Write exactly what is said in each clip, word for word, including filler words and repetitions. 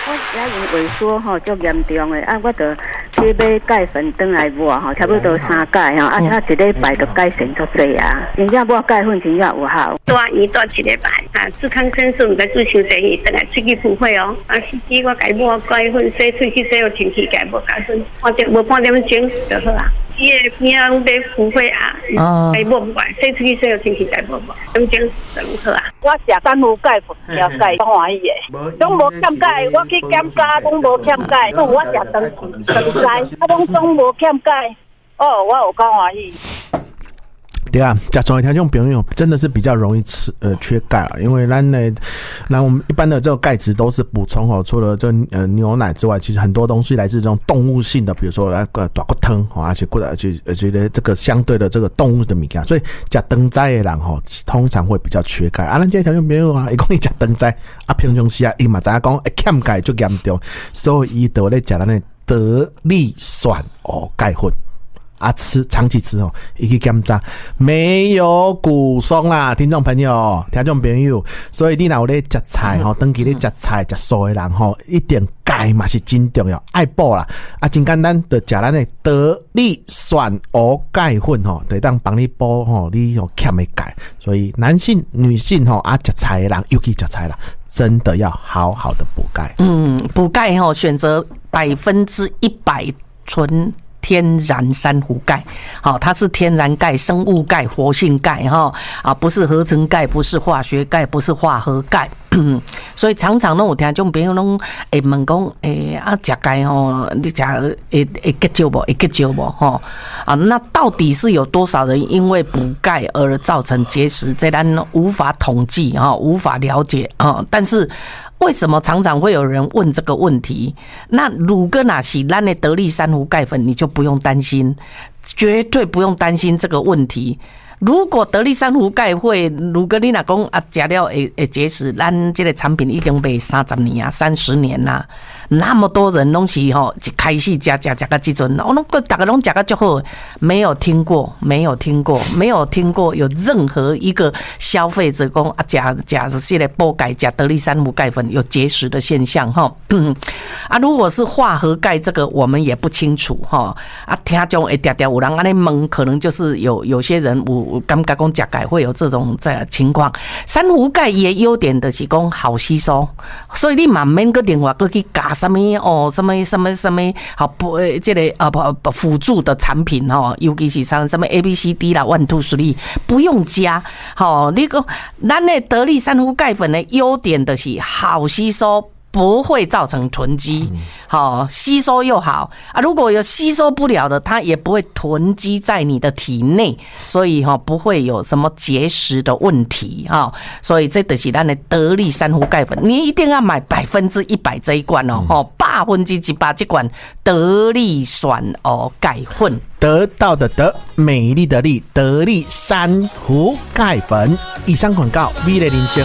我来因萎缩吼，足严重的啊，我着去买钙粉转来抹吼，差不多三钙吼，啊，啊一礼拜着改善足济啊，真正抹钙粉真正有效。 大医大一礼拜啊，治康生素毋知做伤济，等来喙齿浮血哦。啊，司机我改抹钙粉，洗喙齿洗到清气，改抹钙粉，半点无半点钟就好啊。伊个边啊，在浮血啊，改抹唔怪，洗喙齿洗到清气，改抹抹，点钟就好啊。 我食三副钙粉，了解欢喜的，拢无欠钙，我去检查拢无欠钙，所以我食长长斋，啊，拢总无欠钙，哦，我有够欢喜。 对啊，甲种的听众朋友真的是比较容易吃呃缺钙啊，因为咱呢，那我们一般的这个钙质都是补充哦，除了这呃牛奶之外，其实很多东西来自这种动物性的，比如说那个大骨汤哦，而且过而且而且呢这个相对的这个动物的物件，所以食蛋仔的人吼，通常会比较缺钙啊。咱这听众朋友啊，伊讲伊食蛋仔啊，平常时啊，伊嘛知影讲欠钙就严重，所以伊就咧食咱的得力酸哦钙粉。啊，吃长期吃哦，一去检查没有骨松啦，听众朋友，听众朋友，所以你若有咧食菜吼，长期咧食菜食素的人吼，一点钙嘛是真重要，爱补啦。啊，真简单，就食咱的得力酸蚵钙粉吼，就当帮你补吼你有欠的钙。所以男性、女性吼啊，食菜的人，尤其食菜啦，真的要好好的补钙。 嗯，补钙吼，选择百分之一百纯。天然珊瑚钙，好，它是天然钙、生物钙、活性钙哈啊，不是合成钙，不是化学钙，不是化合钙。所以常常拢有听种朋友拢会问讲，诶啊，食钙吼，你食会会结石无？会结石无？吼啊，那到底是有多少人因为补钙而造成结石？这咱无法统计哈，无法了解啊。但是为什么常常会有人问这个问题？那如果那是咱的得力珊瑚钙粉，你就不用担心，绝对不用担心这个问题。如果得力珊瑚钙会，如果你若讲啊食了会会结石，咱这个产品已经卖三十年啊，三十年啦，那么多人拢是吼一开始食食食到这阵，我拢大家拢食到就好，没有听过，没有听过，没有听过有任何一个消费者讲啊食食这个补钙食得力珊瑚钙粉有结石的现象哈。啊，如果是化合钙，这个我们也不清楚哈。啊，听众会常常有人安尼问，可能就是有有些人有。我感觉讲食钙会有这种这情况，珊瑚钙也优点的是讲好吸收，所以你嘛免个另外个去加什么哦，什么什么什么好不这个呃不辅助的产品哦，尤其是像什么 A B C D 啦 one two three 不用加，好，你讲咱的得力珊瑚钙粉的优点的是好吸收。不会造成囤积，好吸收又好啊。如果有吸收不了的，它也不会囤积在你的体内，所以哈不会有什么结石的问题哈。所以这就是咱的得力珊瑚钙粉，你一定要买百分之一百这一罐哦，哦百分之一百这罐得力酸蚵钙粉。 得到的得，美丽的丽，得力珊瑚钙粉。以上广告，美丽人生。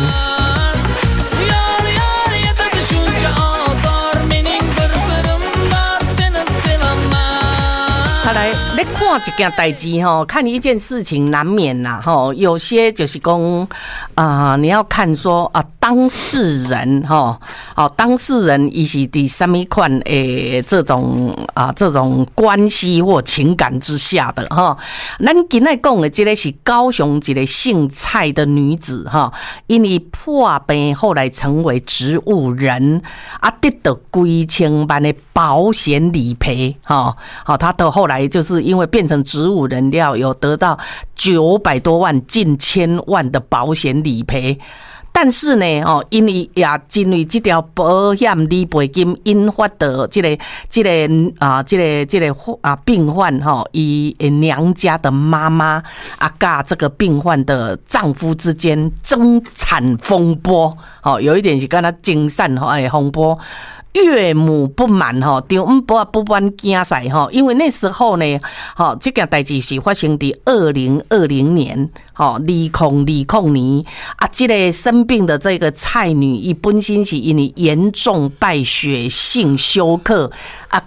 来，你看一件代志吼，看一件事情难免啦吼，有些就是讲啊，你要看说啊，当事人哈，哦，当事人伊是伫什么款诶这种啊这种关系或情感之下的哈。咱今仔讲的这个是高雄一个姓蔡的女子哈，因为破病后来成为植物人啊，得到几千万的保险理赔哈，好，她的后来。就是因为变成植物人了，有得到九百多万、近千万的保险理赔。但是呢，哦，因为也因为这条保险理赔金引发的这个、这个啊、这个、这个啊病患哈，以娘家的妈妈啊，跟这个病患的丈夫之间争产风波，哦，有一点是跟他精散哈，哎，风波。岳母不满哈，丈夫不不满惊赛哈，因为那时候呢，哈，这件代志是发生在二零二零年，哈，二零二零年啊，这个生病的这个蔡女，伊本身是因为严重败血性休克啊，甲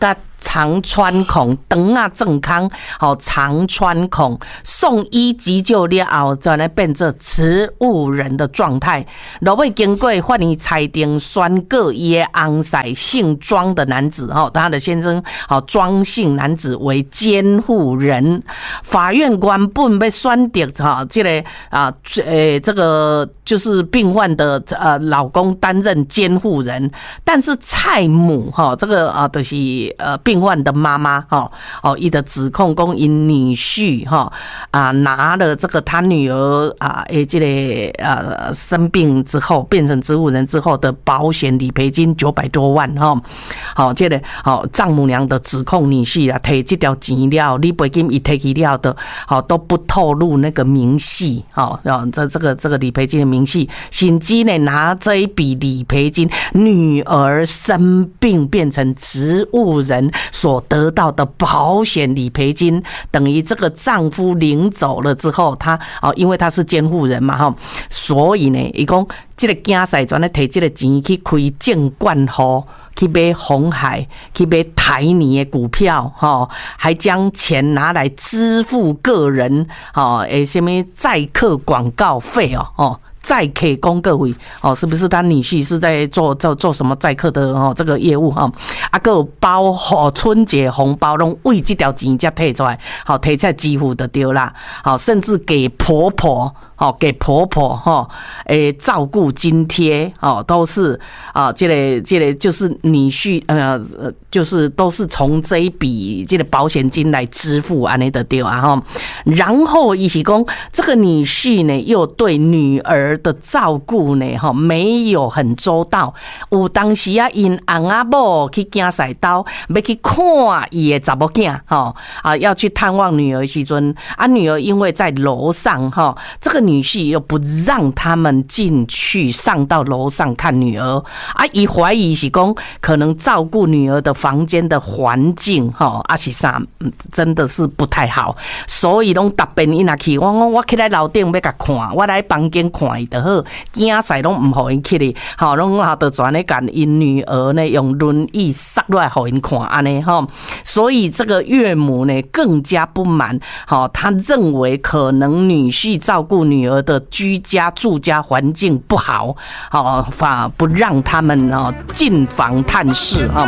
肠穿孔，肠啊正康，好肠穿孔，送医急救了后，再来变成植物人的状态。落尾经过法院裁定宣告伊的翁婿姓庄的男子，哈，他的先生好庄姓男子为监护人。法院原本要选择哈，这个啊，呃，这个就是病患的呃老公担任监护人，但是蔡母哈，这个啊，就是呃病患的妈妈哈，哦，伊的指控讲因女婿哈啊拿了这个他女儿啊，诶，这个呃生病之后变成植物人之后的保险理赔金九百多万哈，好，这个好丈母娘的指控女婿啊，摕这条钱了，理赔金一摕去了的，好都不透露那个明细，好，这这个这个理赔金的明细，甚至呢拿这一笔理赔金，女儿生病变成植物人所得到的保险理赔金，等于这个丈夫领走了之后，他哦，因为他是监护人嘛哈，所以呢，伊讲这个囝婿全咧摕这个钱去开证券户。去买鸿海，去买台泥的股票，哈，还将钱拿来支付个人，哦，诶，什么载客广告费哦，哦。载客公各位哦，是不是他女婿是在做做做什么载客的哦这个业务哈？啊，个包好春节红包拢为这条钱才摕出来，好摕出来支付就对啦，好甚至给婆婆。哦，给婆婆哈，诶，照顾津贴哦，都是啊，这个这个就是女婿呃，就是都是从这一笔这个保险金来支付安尼的对啊哈。然后伊是讲这个女婿呢，又对女儿的照顾呢，哈，没有很周到。有当时啊，因翁仔某去囝婿兜要去看伊的查某囝，哈啊，要去探望女儿时阵，啊，女儿因为在楼上哈，这个。女婿又不让他们进去上到楼上看女儿啊，伊怀疑是讲可能照顾女儿的房间的环境哈，啊是啥真的是不太好，所以拢特别伊若去，我我我起来楼顶要甲看，我来房间看伊就好，囝婿拢唔互因去哩，好，拢啊就转咧干因女儿呢用轮椅塞落来互因看安尼哈，所以这个岳母呢更加不满，好，他认为可能女婿照顾女。女儿的居家住家环境不好，好，法不让他们哦进房探视哈。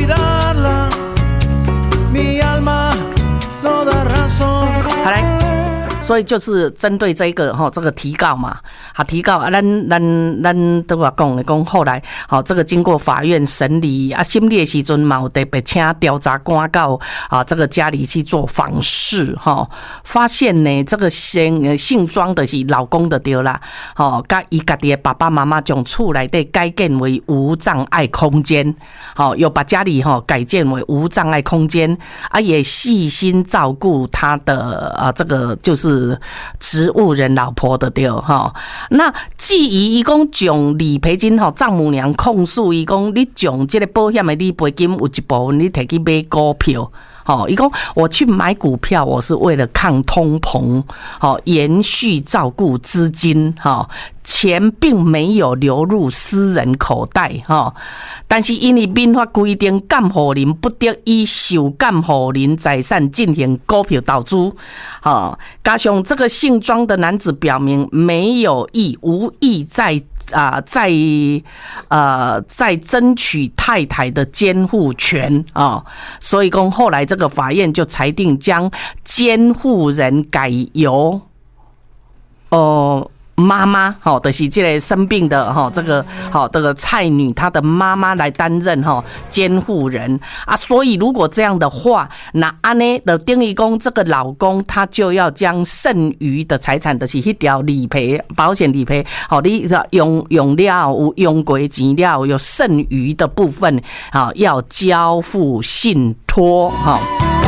好来。所以就是针对这个哈，这个提告嘛，啊提告啊，咱咱咱都话讲的讲，后来好这个经过法院审理啊，审理的时阵嘛，有特别请调查官到啊这个家里去做访视哈，发现呢这个姓姓庄的是老公的对啦，吼，甲伊家己的爸爸妈妈将厝内底改建为无障碍空间，好，又把家里哈改建为无障碍空间，啊也细心照顾他的啊这个就是。植物人老婆的对哈，那至于伊讲将理赔金吼，丈母娘控诉伊讲，你将这个保险的理赔金有一部分你摕去买股票。哦，伊讲我去买股票，我是为了抗通膨，好延续照顾资金，哈，钱并没有流入私人口袋，哈，但是因为民法规定，监护人不得以受监护人财产进行股票投资，好，加上这个姓庄的男子表明没有意无意在。啊，在呃，在争取太太的监护权啊，所以讲后来这个法院就裁定将监护人改由哦。妈妈，好，就是这个生病的哈，这个好，这个蔡女她的妈妈来担任哈监护人啊，所以如果这样的话，那安呢的等于讲这个老公他就要将剩余的财产，就是一条理赔保险理赔，好，你用用了有用过钱了有剩余的部分，好要交付信托哈。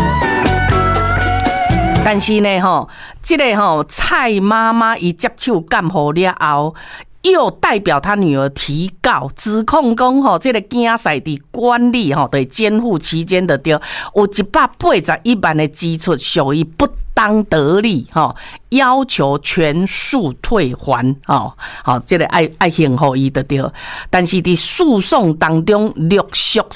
但是呢，吼，这个吼蔡妈妈伊接手监护了后，又代表他女儿提告，指控讲吼，这个囝婿伫管理吼对监护期间的对有一百八十一万的支出属于不当得利，哈，要求全数退还，哈，好，这个爱爱幸福伊的对，但是伫诉讼当中陆续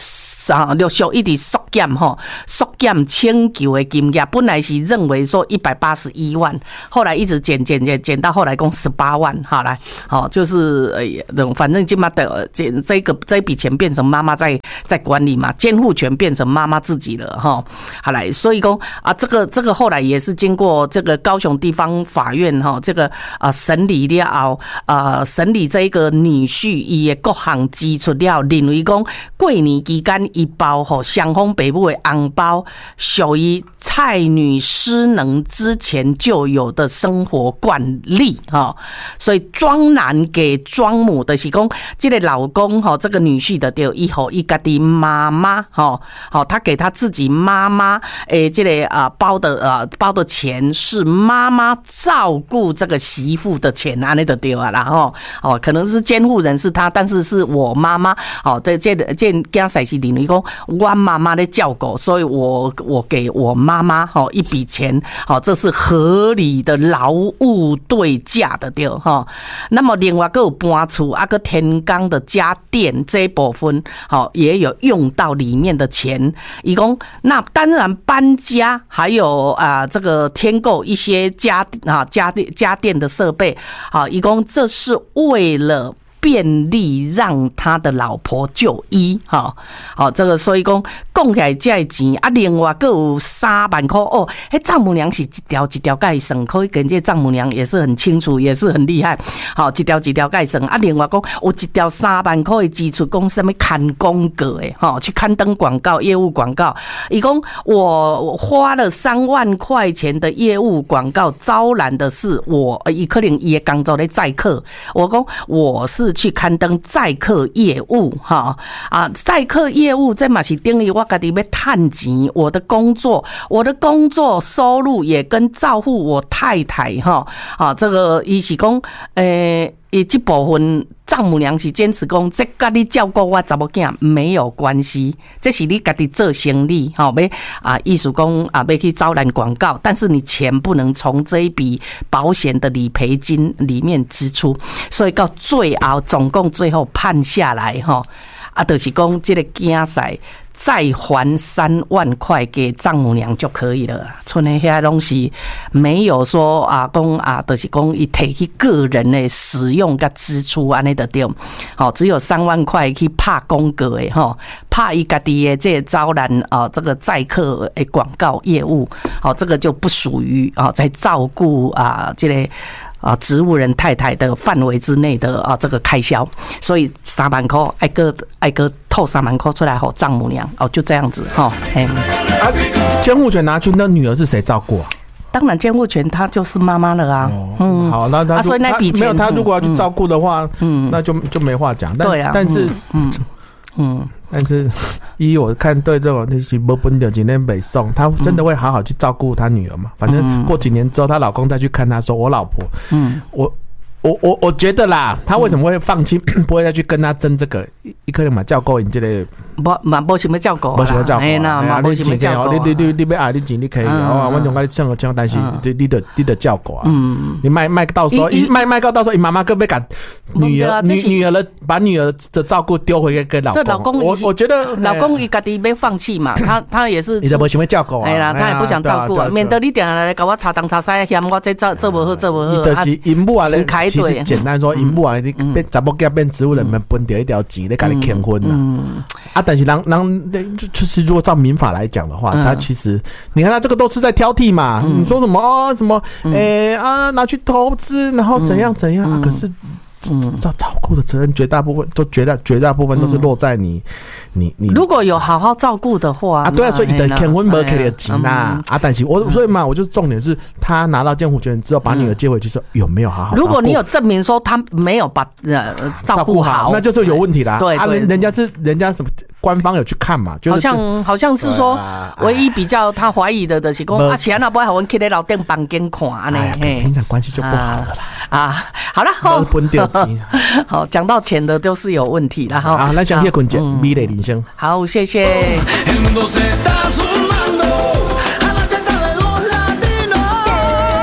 啊，陆续一直缩减吼，缩减请求的金额，本来是认为说一百八十一万，后来一直减减减减到后来共十八万，好来，好就是呃，反正今嘛的这这个这笔钱变成妈妈在在管理嘛，监护权变成妈妈自己了哈，好来，所以说啊，这个这个后来也是经过这个高雄地方法院哈，这个啊审理了后，呃审理这一个女婿伊的各项支出了，认为讲过年期间一包吼双方爸母的红包属于蔡女失能之前就有的生活惯例哈，所以庄男给庄母的是讲，这个老公哈，这个女婿的就以后伊家的妈妈哈，好，他给他自己妈妈诶，这个啊包的呃包的钱是妈妈照顾这个媳妇的钱，安尼就对啊啦吼，哦，可能是监护人是他，但是是我妈妈，哦，这这这囝婿是认为讲我妈妈在照顾，所以我我给我妈妈好一笔钱，好，这是合理的劳务对价的对哈。那么另外还有搬厝啊个天光的家电这一部分，好也有用到里面的钱。伊讲那当然搬家还有啊这个添购一些家啊家电家电的设备，好，伊讲这是为了便利让他的老婆就医，哈，好，这个所以讲讲起来这个钱啊，另外还有三万块哦，迄丈母娘是一条一条介算，可以跟这丈母娘也是很清楚，也是很厉害，好，一条一条介算啊，另外讲有一条三万块的支出，讲什么看广告的，哈，去刊登广告、业务广告，伊讲我花了三万块钱的业务广告，招揽的是我，伊可能伊的工作咧载客，我讲我是。去刊登载客业务哈啊，载客业务这嘛是等于我家己要赚钱，我的工作，我的工作收入也跟照顾我太太哈啊，这个伊是讲诶。伊这部分丈母娘是坚持讲，这跟你照顾我查某囝没有关系，这是你家己做生意，好要啊，意思讲啊，要去招揽广告，但是你钱不能从这一笔保险的理赔金里面支出，所以到最后总共最后判下来哈，啊，就是讲这个囝婿。再还三万块给丈母娘就可以了，剩的遐东西没有说啊，讲啊，就是讲伊提去个人的使用跟支出安尼的对，好，只有三万块去拍广告的哈，拍伊家己的这招揽啊，这个载客的广告业务，好，这个就不属于啊，在照顾啊这个。啊，植物人太太的范围之内的啊，这个开销，所以三万块，挨个挨个透三万块出来，吼，丈母娘哦，就这样子哈。哎， 啊，监护权拿去，那女儿是谁照顾啊？ 当然，监护权她就是妈妈了啊。哦、嗯， 好，那他、啊、 所以那笔钱没有，他如果要去照顾的话，嗯，那就就没话讲。但是，啊、但是，嗯。嗯，但是依我看，对这种那些没本的今天北宋，他真的会好好去照顾他女儿嘛？反正过几年之后，她老公再去看她说：“我老婆，嗯，我我我我觉得啦，他为什么会放弃，不会再去跟他争这个？一可能嘛照顾你这个， 不嘛不想要照顾， 不想要照顾， 哎那嘛不想要照顾。 你你你你要爱你钱，你可以，哦，我用我唱个唱，但是你你得你得照顾啊。嗯，你卖卖到时候，一卖卖到到时候，你妈妈可不可以把女儿女女儿的把女儿的照顾丢回给老公？ 这老公， 我我觉得老公伊家己要放弃嘛，他他也是， 你怎么想要照顾啊？ 哎啦，他也不想照顾啊，免得你定下来给我查东查西，嫌我这做做不好，做不好。 就是因母啊，其实简单说。因母啊，你变查某囝变植物人们分掉一条钱，你跟你结婚啦。嗯、啊，但是人人就是如果照民法来讲的话，嗯、他其实你看他这个都是在挑剔嘛。嗯、你说什么哦什么诶、嗯欸、啊拿去投资，然后怎样怎样、嗯、啊？可是。嗯，照照顾的责任绝大部分都绝大绝大部分都是落在你，嗯、你你如果有好好照顾的话啊，对啊，所以你的结婚没给的钱呐啊，但是我所以嘛，我就是重点是他拿到监护权之后，把女儿接回去说有没有好好照顾？ 如果你有证明说他没有把呃照顾好， 那就是有问题啦。 对， 啊，人人家是人家什么官方有去看嘛，就是、 好像好像是说唯一比较他怀疑的的是讲啊，钱那不会好，我们去在楼顶房间看呢， 平常关系就不好了啦啊，好了， 没分掉钱。 好，讲到钱的都是有问题的哈。 啊，那讲叶坤杰，美丽人生。 好，谢谢。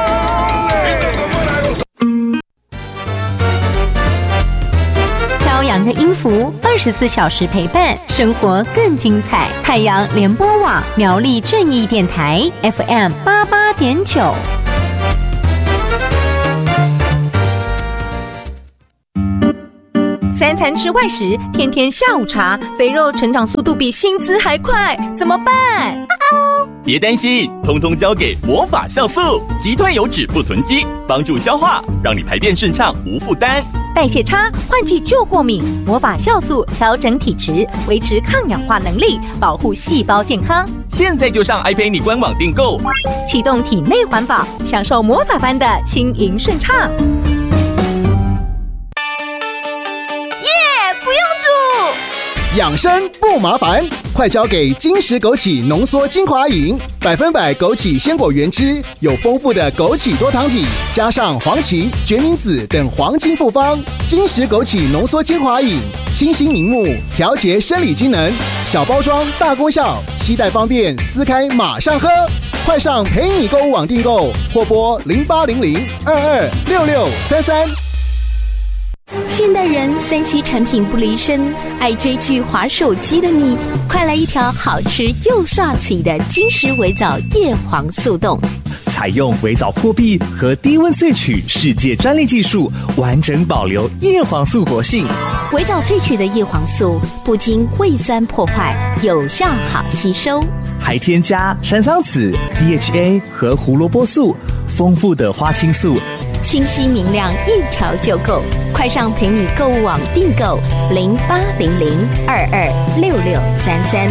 漂洋阳的音符，二十四小时陪伴，生活更精彩。太阳联播网苗栗正义电台 F M 八八点九。 三餐吃外食，天天下午茶，肥肉成长速度比薪资还快，怎么办？ 别担心，通通交给魔法酵素，击退油脂不囤积，帮助消化，让你排便顺畅无负担。 代谢差，换季就过敏，魔法酵素调整体质，维持抗氧化能力，保护细胞健康。 现在就上 iPay 官网订购， 启动体内环保，享受魔法般的轻盈顺畅。 养生不麻烦，快交给金石枸杞浓缩精华饮，百分百枸杞鲜果原汁，有丰富的枸杞多糖体，加上黄芪、决明子等黄金复方。金石枸杞浓缩精华饮，清新明目，调节生理机能，小包装大功效，携带方便，撕开马上喝。快上陪你购物网订购，或拨零八零零二二六六三三。 现代人三 C 产品不离身，爱追剧滑手机的你，快来一条好吃又帅气的金石微藻叶黄素冻。 采用微藻破壁和低温萃取世界专利技术，完整保留叶黄素活性。 微藻萃取的叶黄素不经胃酸破坏，有效好吸收， 还添加山桑子、D H A 和胡萝卜素，丰富的花青素， 清晰明亮，一条就够。快上陪你购物网订购零八零零二二六六三三。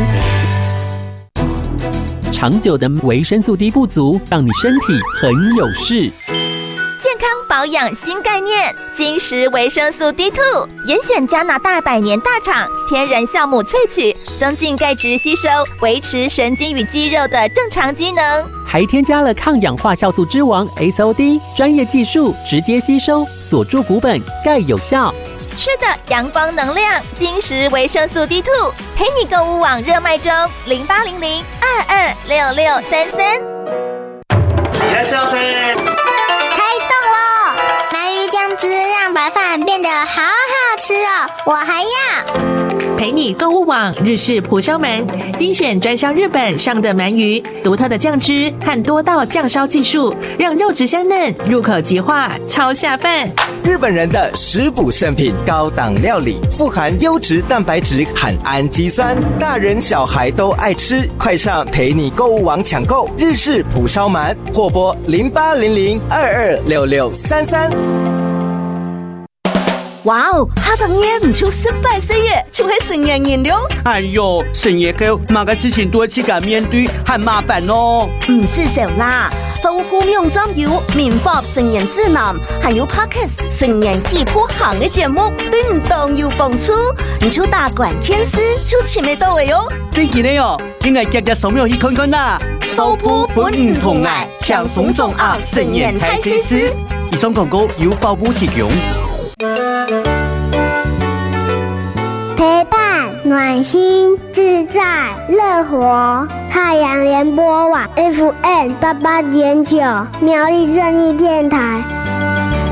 长久的维生素 D 不足，让你身体很有事。 健康保养新概念，金石维生素 D 二 严选加拿大百年大厂天然酵母萃取，增进钙质吸收，维持神经与肌肉的正常机能， 还添加了抗氧化酵素之王 S O D 专业技术，直接吸收，锁住骨本，钙有效。 吃的阳光能量，金石维生素 D 二 陪你购物网热卖中零八零零二二六六三三。 いらっしゃいませ。 开动喽！鳗鱼酱汁让白饭变得好好吃哦，我还要。 陪你购物网日式蒲烧鳗，精选专销日本上的鳗鱼，独特的酱汁和多道酱烧技术，让肉质香嫩，入口即化，超下饭。 日本人的食补圣品，高档料理，富含优质蛋白质和氨基酸，大人小孩都爱吃。快上陪你购物网抢购日式蒲烧鳗，或拨零八零零二二六六三三。 哇哦，哈长耶，唔出失败岁月，就会顺延延了。 哎呦，顺延後，某個事情都自己面對，很麻煩咯。 唔是少啦，豐富用針有免費順延指南，還有 Podcast 順延戲譜行嘅節目，對唔當有幫助。唔出大管天師，就前面到位哦。 真嘅咧哦，應該日日掃描去看看啦。 豐富本唔同愛，強鬆重壓順延太師師。 以上廣告由發布提供。 陪伴暖心自在乐活，太阳联播网 F M 八八点九苗栗正义电台。